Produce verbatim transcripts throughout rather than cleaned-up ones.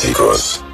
Clásicos.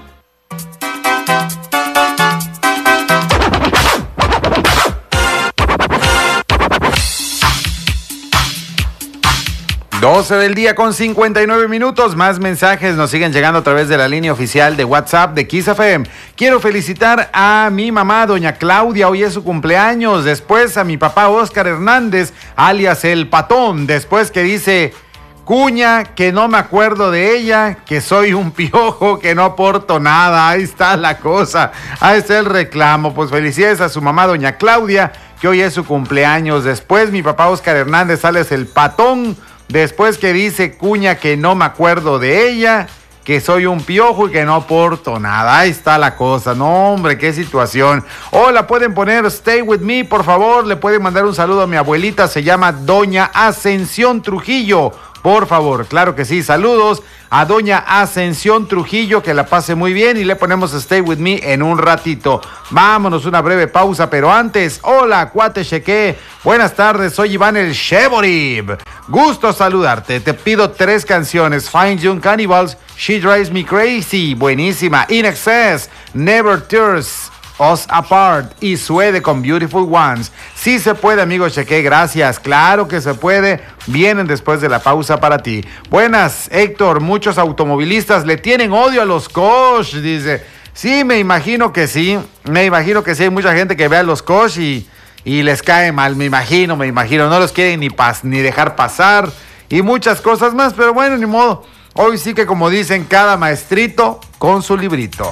doce del día con cincuenta y nueve minutos. Más mensajes nos siguen llegando a través de la línea oficial de WhatsApp de Kiss F M. Quiero felicitar a mi mamá, doña Claudia, hoy es su cumpleaños. Después a mi papá Oscar Hernández, alias El Patón. Después que dice Cuña, que no me acuerdo de ella, que soy un piojo, que no aporto nada. Ahí está la cosa, ahí está el reclamo. Pues felicidades a su mamá, doña Claudia, que hoy es su cumpleaños. Después mi papá Oscar Hernández, alias El Patón. Después que dice Cuña que no me acuerdo de ella, que soy un piojo y que no aporto nada. Ahí está la cosa. No, hombre, qué situación. Hola, pueden poner Stay With Me, por favor. Le pueden mandar un saludo a mi abuelita. Se llama Doña Ascensión Trujillo. Por favor, claro que sí. Saludos a Doña Ascensión Trujillo, que la pase muy bien, y le ponemos Stay With Me en un ratito. Vámonos, una breve pausa, pero antes, hola, cuate Cheque. Buenas tardes, soy Iván el Sheborib. Gusto saludarte. Te pido tres canciones: Find Young Cannibals, She Drives Me Crazy, buenísima. In Excess, Never Tears Us Apart y Suede con Beautiful Ones. Sí se puede, amigo Cheque, gracias. Claro que se puede. Vienen después de la pausa para ti. Buenas, Héctor. Muchos automovilistas le tienen odio a los Kosh, dice. Sí, me imagino que sí. Me imagino que sí. Hay mucha gente que ve a los Kosh y, y les cae mal. Me imagino, me imagino. No los quieren ni, pas, ni dejar pasar y muchas cosas más. Pero bueno, ni modo. Hoy sí que, como dicen, cada maestrito con su librito.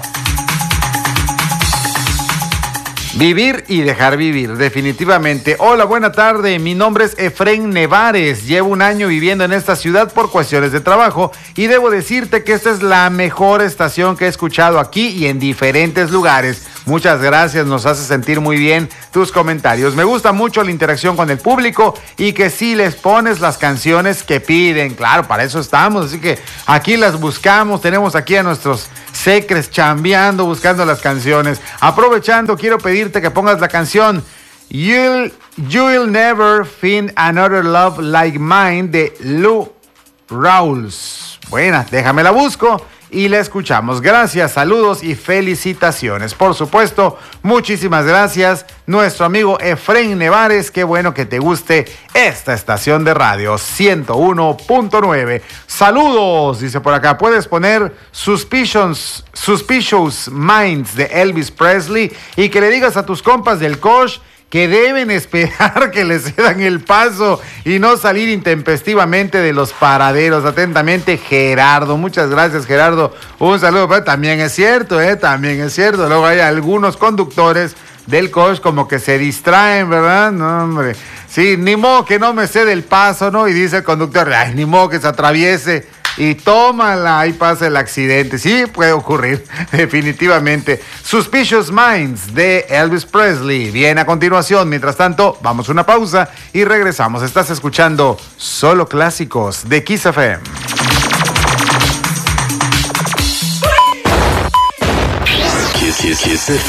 Vivir y dejar vivir, definitivamente. Hola, buena tarde. Mi nombre es Efrén Nevares. Llevo un año viviendo en esta ciudad por cuestiones de trabajo y debo decirte que esta es la mejor estación que he escuchado aquí y en diferentes lugares. Muchas gracias, nos hace sentir muy bien tus comentarios. Me gusta mucho la interacción con el público y que sí les pones las canciones que piden. Claro, para eso estamos, así que aquí las buscamos. Tenemos aquí a nuestros secres chambeando, buscando las canciones. Aprovechando, quiero pedirte que pongas la canción You'll, You'll Never Find Another Love Like Mine de Lou Rawls. Buena, déjame la busco y la escuchamos. Gracias, saludos y felicitaciones. Por supuesto, muchísimas gracias, nuestro amigo Efrén Nevares. Qué bueno que te guste esta estación de radio ciento uno punto nueve. Saludos, dice por acá. Puedes poner Suspicions, Suspicious Minds de Elvis Presley y que le digas a tus compas del Kosh que deben esperar que les cedan el paso y no salir intempestivamente de los paraderos. Atentamente, Gerardo. Muchas gracias, Gerardo. Un saludo. Pero también es cierto, ¿eh? También es cierto. Luego hay algunos conductores del Kosh como que se distraen, ¿verdad? No, hombre. Sí, ni modo que no me cede el paso, ¿no? Y dice el conductor, ay, ni modo que se atraviese. Y tómala, ahí pasa el accidente. Sí, puede ocurrir, definitivamente. Suspicious Minds de Elvis Presley. Bien, a continuación. Mientras tanto, vamos a una pausa y regresamos. Estás escuchando Solo Clásicos de Kiss F M. Kiss, Kiss, Kiss F M.